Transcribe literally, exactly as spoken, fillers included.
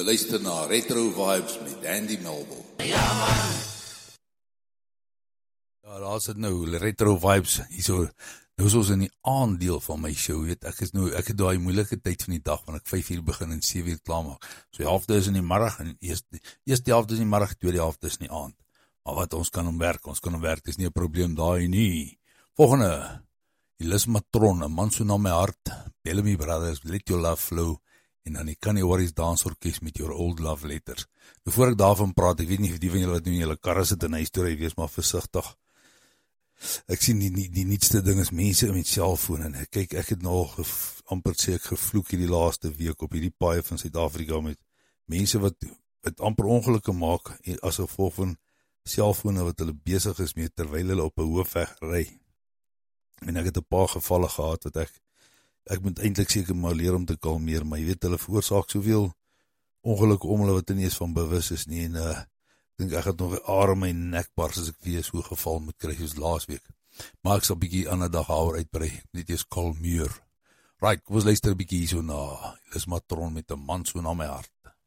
Julle luister na Retro Vibes met Andy Melville. Ja man! Ja, daar is het nou, Retro Vibes, hier so, nou is ons in die aandeel van my show, weet, ek is nou, ek het daai moeilike tyd van die dag, want ek vyf uur begin en sewe uur klaar maak, so die helfte is in die middag, en eerst, eerst die helfte is in die middag, tweede helfte is in die aand, maar wat, ons kan omwerk, ons kan omwerk, is nie een probleem daai nie. Volgende, Elis Matron, 'n man so na my hart, Bellamy Brothers, Let Your Love Flow, en dan die Canny Warriors dansorkest met Your Old Love Letters. Voor ek daarvan praat, ek weet nie of die van julle wat doen, julle karre sit in huis, wees maar versigtig. Ek sien die, die, die nietste ding is mense met cellfoon, en ek, kyk, ek het nou gef, amper sê ek gevloek hierdie laaste week op hierdie paai van Suid-Afrika met mense wat, wat amper ongelukke maak, as gevolg van cellfone wat hulle besig is met, terwyl hulle op 'n hoofweg ry. En ek het 'n paar gevalle gehad, wat ek, ek moet eintlik seker maar leer om te kalmeer, maar jy weet, hulle veroorsaak soveel ongelukke om hulle wat er nie eens van bewus is nie, en uh, ek dink ek het nog 'n aar in my nek bars as ek weer so geval moet kry soos laas week. Maar ek sal bietjie ander dag houer uitbrei. Dit is kalmeer. Right, kom ons luister 'n bietjie so na Elis Matron met 'n man so na my hart.